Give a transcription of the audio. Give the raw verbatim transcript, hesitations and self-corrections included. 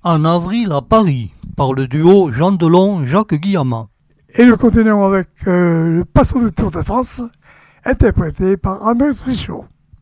En avril à Paris, par le duo Jean Delon-Jacques Guillama. Et nous continuons avec euh, le Passo du Tour de France, interprété par André Trichot.